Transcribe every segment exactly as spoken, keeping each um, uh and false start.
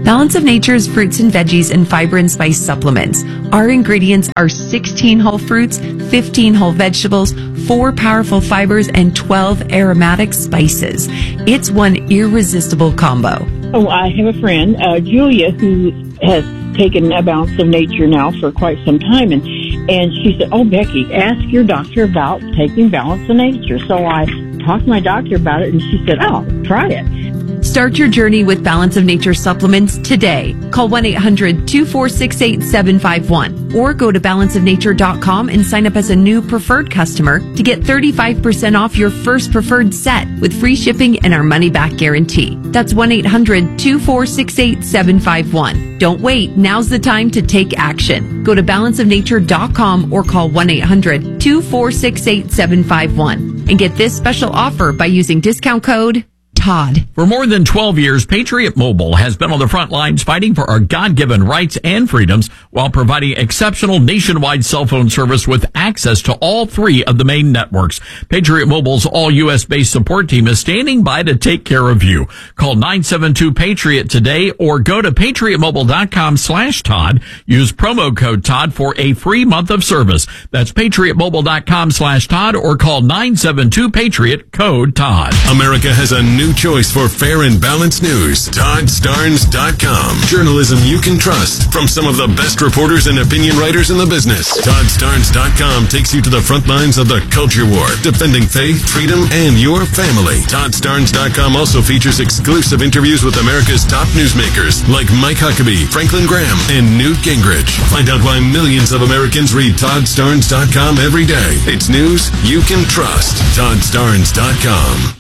Balance of Nature's fruits and veggies and fiber and spice supplements. Our ingredients are sixteen whole fruits, fifteen whole vegetables, four powerful fibers, and twelve aromatic spices. It's one irresistible combo. Oh, I have a friend, uh, Julia, who has taken a Balance of Nature now for quite some time, and and she said, "Oh, Becky, ask your doctor about taking Balance of Nature." So I talked to my doctor about it, and she said, "Oh, try it." Start your journey with Balance of Nature supplements today. Call one eight hundred two four six eight seven five one or go to balance of nature dot com and sign up as a new preferred customer to get thirty-five percent off your first preferred set with free shipping and our money-back guarantee. That's one eight hundred two four six eight seven five one. Don't wait. Now's the time to take action. Go to balance of nature dot com or call one eight hundred two four six eight seven five one and get this special offer by using discount code Todd. For more than twelve years, Patriot Mobile has been on the front lines fighting for our God-given rights and freedoms while providing exceptional nationwide cell phone service with access to all three of the main networks. Patriot Mobile's all-U S based support team is standing by to take care of you. Call nine seven two PATRIOT today or go to patriot mobile dot com slash Todd. Use promo code Todd for a free month of service. That's patriot mobile dot com slash Todd or call nine seven two PATRIOT, code Todd. America has a new choice for fair and balanced news. Todd Starnes dot com. Journalism you can trust from some of the best reporters and opinion writers in the business. Todd Starnes dot com takes you to the front lines of the culture war, defending faith, freedom, and your family. Todd Starnes dot com also features exclusive interviews with America's top newsmakers like Mike Huckabee, Franklin Graham, and Newt Gingrich. Find out why millions of Americans read Todd Starnes dot com every day. It's news you can trust. Todd Starnes dot com.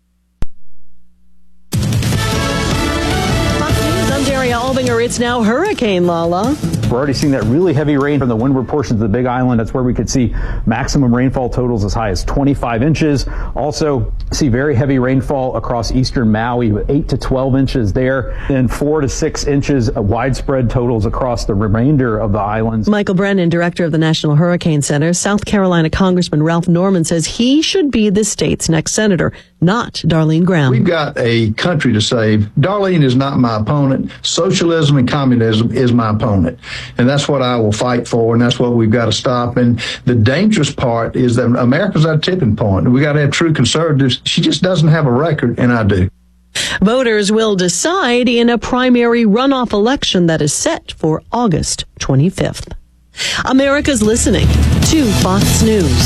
Albinger, it's now Hurricane Lala. We're already seeing that really heavy rain from the windward portions of the Big Island. That's where we could see maximum rainfall totals as high as twenty-five inches. Also see very heavy rainfall across eastern Maui with eight to twelve inches there, and four to six inches of widespread totals across the remainder of the islands. Michael Brennan, director of the National Hurricane Center, South Carolina Congressman Ralph Norman says he should be the state's next senator, not Darlene Graham. We've got a country to save. Darlene is not my opponent. Socialism and communism is my opponent. And that's what I will fight for, and that's what we've got to stop. And the dangerous part is that America's at a tipping point. We got to have true conservatives. She just doesn't have a record, and I do. Voters will decide in a primary runoff election that is set for August twenty-fifth. America's listening to Fox News.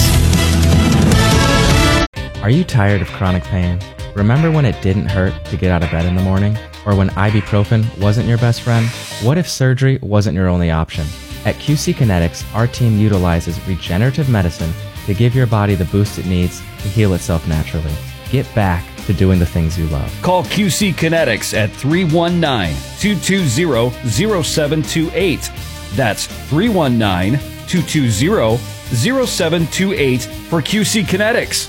Are you tired of chronic pain? Remember when it didn't hurt to get out of bed in the morning? Or when ibuprofen wasn't your best friend? What if surgery wasn't your only option? At Q C Kinetics, our team utilizes regenerative medicine to give your body the boost it needs to heal itself naturally. Get back to doing the things you love. Call Q C Kinetics at three one nine, two two zero, zero seven two eight. That's three one nine, two two zero, zero seven two eight for Q C Kinetics.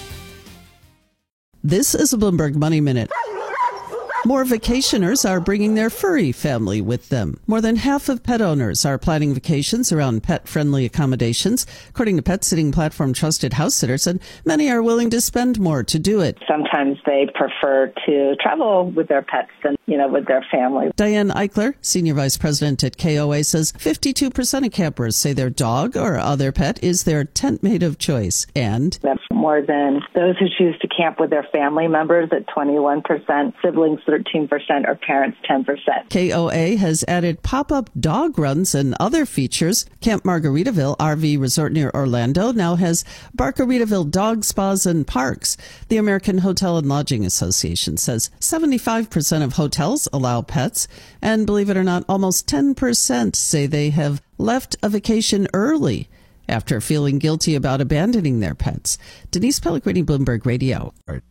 This is a Bloomberg Money Minute. More vacationers are bringing their furry family with them. More than half of pet owners are planning vacations around pet-friendly accommodations, according to pet sitting platform Trusted House Sitters, and many are willing to spend more to do it. Sometimes they prefer to travel with their pets than, you know, with their family. Diane Eichler, Senior Vice President at K O A, says fifty-two percent of campers say their dog or other pet is their tent mate of choice. And that's more than those who choose to camp with their family members at twenty-one percent, siblings thirteen percent, or parents ten percent. K O A has added pop-up dog runs and other features. Camp Margaritaville R V Resort near Orlando now has Barcaritaville dog spas and parks. The American Hotel and Lodging Association says seventy-five percent of hotels allow pets, and believe it or not, almost ten percent say they have left a vacation early after feeling guilty about abandoning their pets. Denise Pellegrini, Bloomberg Radio.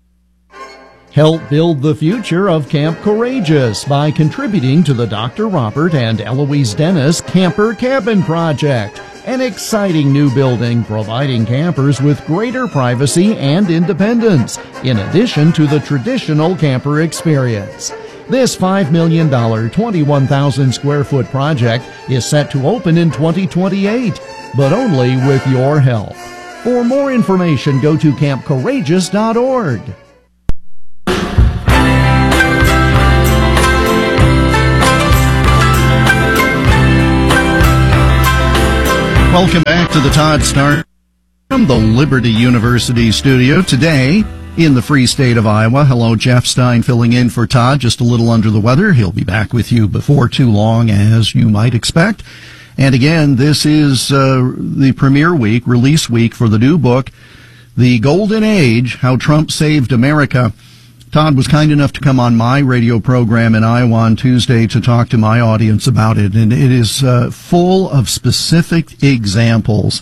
Help build the future of Camp Courageous by contributing to the Doctor Robert and Eloise Dennis Camper Cabin Project, an exciting new building providing campers with greater privacy and independence, in addition to the traditional camper experience. This five million dollars, twenty-one thousand square foot project is set to open in twenty twenty-eight, but only with your help. For more information, go to camp courageous dot org. Welcome back to the Todd Starnes from the Liberty University studio. Today, in the free state of Iowa. Hello, Jeff Stein filling in for Todd, just a little under the weather. He'll be back with you before too long, as you might expect. And again, this is uh, the premiere week, release week for the new book, The Golden Age, How Trump Saved America. Todd was kind enough to come on my radio program in Iowa on Tuesday to talk to my audience about it. And it is uh, full of specific examples,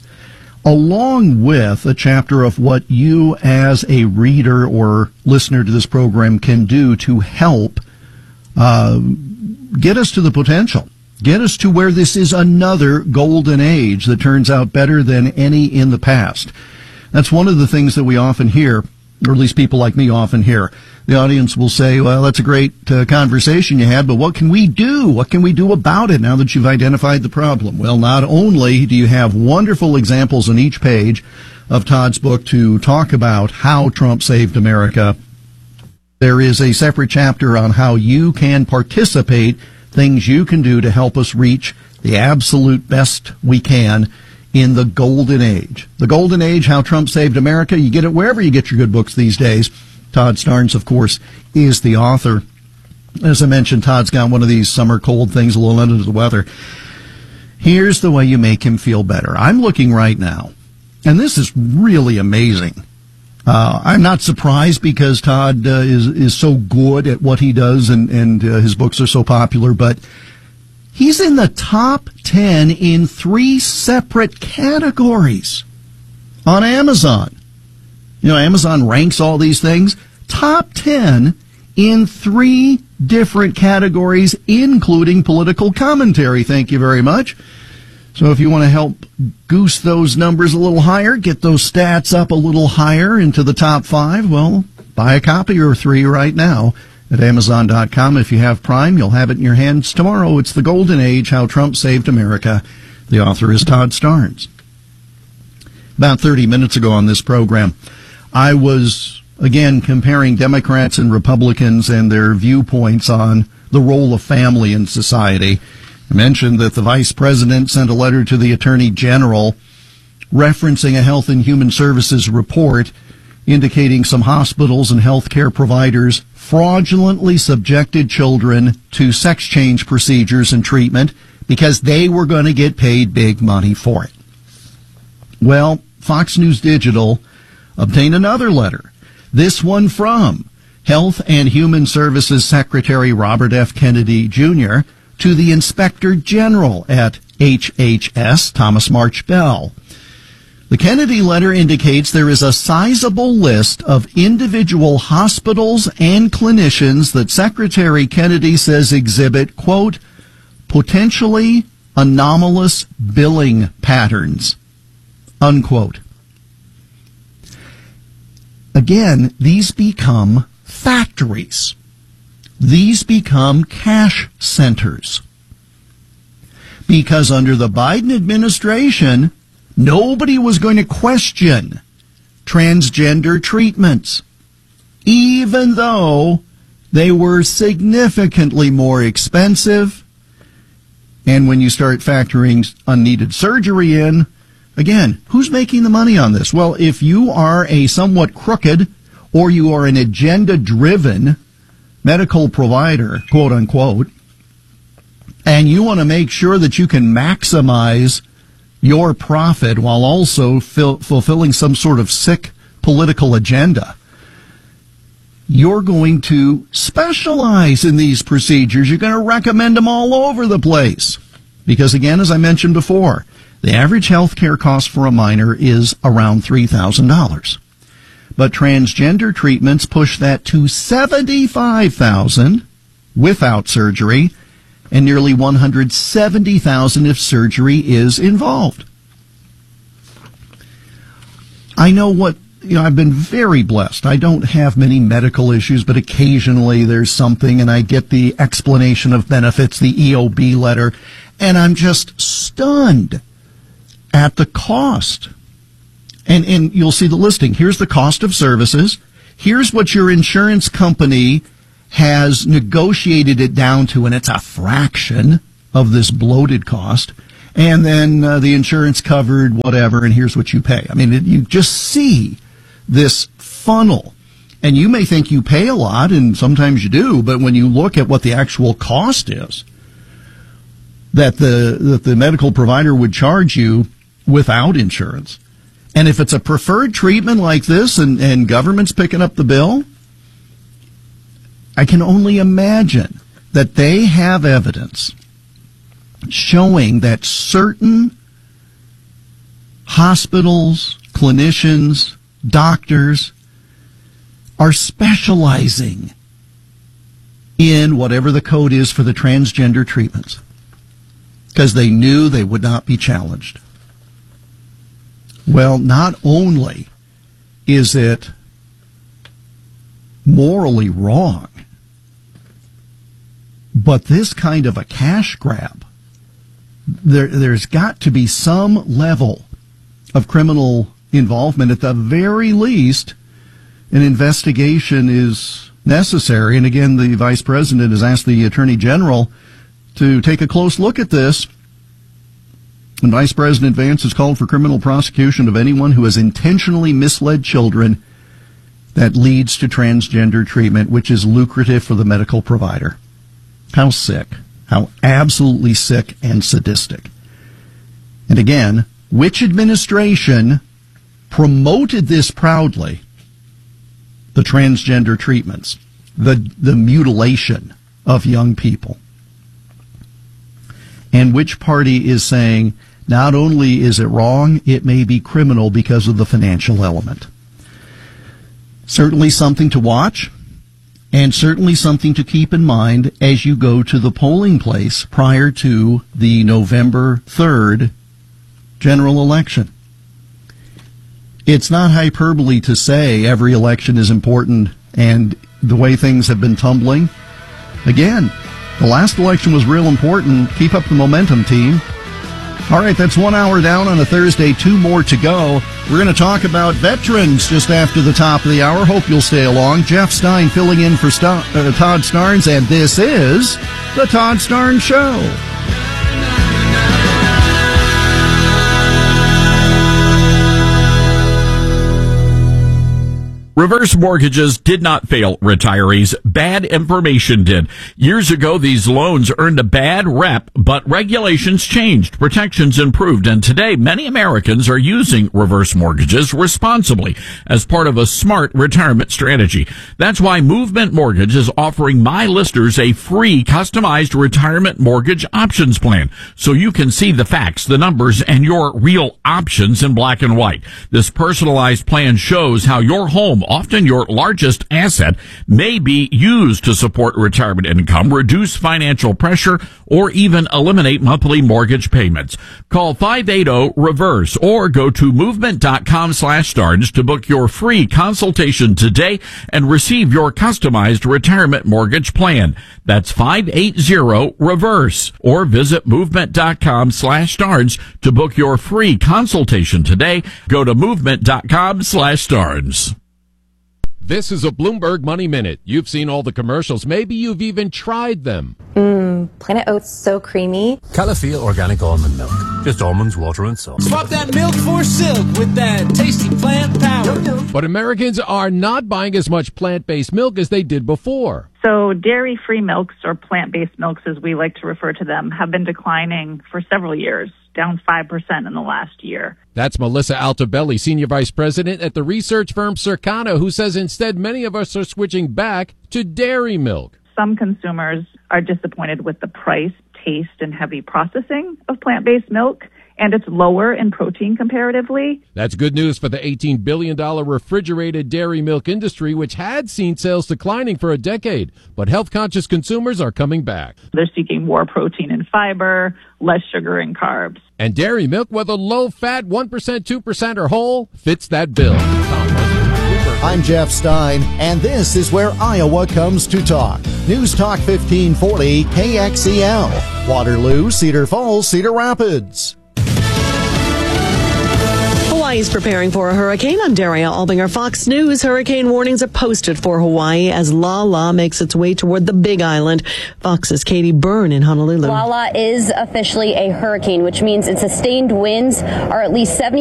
along with a chapter of what you as a reader or listener to this program can do to help uh, get us to the potential, get us to where this is another golden age that turns out better than any in the past. That's one of the things that we often hear, or at least people like me often hear. The audience will say, well, that's a great uh, conversation you had, but what can we do? What can we do about it now that you've identified the problem? Well, not only do you have wonderful examples on each page of Todd's book to talk about how Trump saved America, there is a separate chapter on how you can participate, things you can do to help us reach the absolute best we can in the golden age. The golden age, how Trump saved America. You get it wherever you get your good books these days. Todd Starnes, of course, is the author. As I mentioned, Todd's got one of these summer cold things, a little under the weather. Here's the way you make him feel better. I'm looking right now, and this is really amazing. Uh, I'm not surprised because Todd uh, is is so good at what he does, and, and uh, his books are so popular, but he's in the top ten in three separate categories on Amazon. You know, Amazon ranks all these things. Top ten in three different categories, including political commentary. Thank you very much. So if you want to help goose those numbers a little higher, get those stats up a little higher into the top five, well, buy a copy or three right now at Amazon dot com. If you have Prime, you'll have it in your hands tomorrow. It's The Golden Age, How Trump Saved America. The author is Todd Starnes. About thirty minutes ago on this program, I was, again, comparing Democrats and Republicans and their viewpoints on the role of family in society. I mentioned that the vice president sent a letter to the attorney general referencing a Health and Human Services report indicating some hospitals and health care providers fraudulently subjected children to sex change procedures and treatment because they were going to get paid big money for it. Well, Fox News Digital obtained another letter, this one from Health and Human Services Secretary Robert F. Kennedy Junior to the Inspector General at H H S, Thomas March Bell. The Kennedy letter indicates there is a sizable list of individual hospitals and clinicians that Secretary Kennedy says exhibit, quote, potentially anomalous billing patterns, unquote. Again, these become factories. These become cash centers. Because under the Biden administration, nobody was going to question transgender treatments, even though they were significantly more expensive. And when you start factoring unneeded surgery in, again, who's making the money on this? Well, if you are a somewhat crooked or you are an agenda-driven medical provider, quote unquote, and you want to make sure that you can maximize your profit while also fil- fulfilling some sort of sick political agenda, you're going to specialize in these procedures. You're going to recommend them all over the place. Because again, as I mentioned before, the average health care cost for a minor is around three thousand dollars. But transgender treatments push that to seventy-five thousand dollars without surgery and nearly one hundred seventy thousand dollars if surgery is involved. I know what, you know, I've been very blessed. I don't have many medical issues, but occasionally there's something and I get the explanation of benefits, the E O B letter, and I'm just stunned at the cost. And and you'll see the listing. Here's the cost of services. Here's what your insurance company has negotiated it down to, and it's a fraction of this bloated cost. and then uh, the insurance covered whatever, and here's what you pay. I mean, it, you just see this funnel, and you may think you pay a lot, and sometimes you do, but when you look at what the actual cost is that the that the medical provider would charge you without insurance, and if it's a preferred treatment like this and, and government's picking up the bill, I can only imagine that they have evidence showing that certain hospitals, clinicians, doctors are specializing in whatever the code is for the transgender treatments because they knew they would not be challenged. Well, not only is it morally wrong, but this kind of a cash grab, there, there's got to be some level of criminal involvement. At the very least, an investigation is necessary. And again, the vice president has asked the attorney general to take a close look at this. And Vice President Vance has called for criminal prosecution of anyone who has intentionally misled children that leads to transgender treatment, which is lucrative for the medical provider. How sick. How absolutely sick and sadistic. And again, which administration promoted this proudly? The transgender treatments, the, the mutilation of young people. And which party is saying not only is it wrong, it may be criminal because of the financial element. Certainly something to watch. And certainly something to keep in mind as you go to the polling place prior to the November third general election. It's not hyperbole to say every election is important and the way things have been tumbling. Again, the last election was real important. Keep up the momentum, team. All right, that's one hour down on a Thursday, two more to go. We're going to talk about veterans just after the top of the hour. Hope you'll stay along. Jeff Stein filling in for St- uh, Todd Starnes, and this is The Todd Starnes Show. Reverse mortgages did not fail retirees. Bad information did. Years ago, these loans earned a bad rep, but regulations changed, protections improved, and today many Americans are using reverse mortgages responsibly as part of a smart retirement strategy. That's why Movement Mortgage is offering my listeners a free customized retirement mortgage options plan so you can see the facts, the numbers, and your real options in black and white. This personalized plan shows how your home, often your largest asset, may be used to support retirement income, reduce financial pressure, or even eliminate monthly mortgage payments. Call five eight zero reverse or go to movement.com slash Starnes to book your free consultation today and receive your customized retirement mortgage plan. That's five eight zero reverse or visit movement.com slash Starnes to book your free consultation today. Go to movement.com slash Starnes. This is a Bloomberg Money Minute. You've seen all the commercials. Maybe you've even tried them. Mmm, Planet Oats so creamy. Calafia Organic Almond Milk. Just almonds, water, and salt. Swap that milk for silk with that tasty plant power. But Americans are not buying as much plant-based milk as they did before. So dairy-free milks, or plant-based milks as we like to refer to them, have been declining for several years, down five percent in the last year. That's Melissa Altobelli, Senior Vice President at the research firm Circana, who says instead many of us are switching back to dairy milk. Some consumers are disappointed with the price, taste, and heavy processing of plant-based milk, and it's lower in protein comparatively. That's good news for the eighteen billion dollars refrigerated dairy milk industry, which had seen sales declining for a decade. But health-conscious consumers are coming back. They're seeking more protein and fiber, less sugar and carbs. And dairy milk, whether low-fat, one percent, two percent, or whole, fits that bill. I'm Jeff Stein, and this is where Iowa comes to talk. News Talk fifteen forty K X E L. Waterloo, Cedar Falls, Cedar Rapids. Hawaii is preparing for a hurricane. I'm Daria Albinger, Fox News. Hurricane warnings are posted for Hawaii as Lala makes its way toward the Big Island. Fox's Katie Byrne in Honolulu. Lala is officially a hurricane, which means its sustained winds are at least seventy